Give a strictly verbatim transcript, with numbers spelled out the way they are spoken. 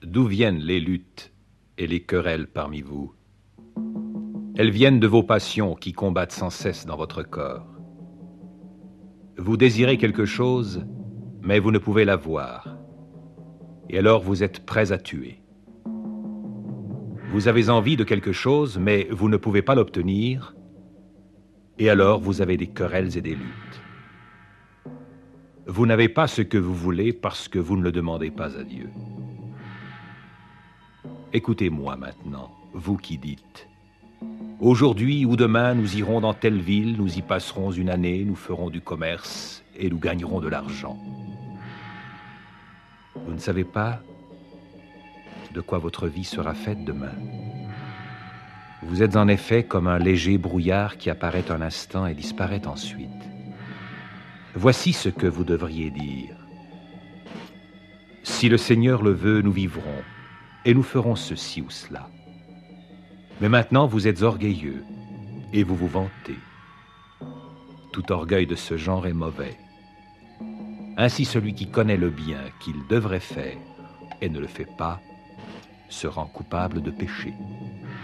D'où viennent les luttes et les querelles parmi vous? Elles viennent de vos passions qui combattent sans cesse dans votre corps. Vous désirez quelque chose, mais vous ne pouvez l'avoir. Et alors vous êtes prêts à tuer. Vous avez envie de quelque chose, mais vous ne pouvez pas l'obtenir. Et alors vous avez des querelles et des luttes. Vous n'avez pas ce que vous voulez parce que vous ne le demandez pas à Dieu. Écoutez-moi maintenant, vous qui dites: aujourd'hui ou demain, nous irons dans telle ville, nous y passerons une année, nous ferons du commerce et nous gagnerons de l'argent. Vous ne savez pas de quoi votre vie sera faite demain. Vous êtes en effet comme un léger brouillard qui apparaît un instant et disparaît ensuite. Voici ce que vous devriez dire: si le Seigneur le veut, nous vivrons, et nous ferons ceci ou cela. Mais maintenant vous êtes orgueilleux, et vous vous vantez. Tout orgueil de ce genre est mauvais. Ainsi celui qui connaît le bien qu'il devrait faire et ne le fait pas se rend coupable de péché.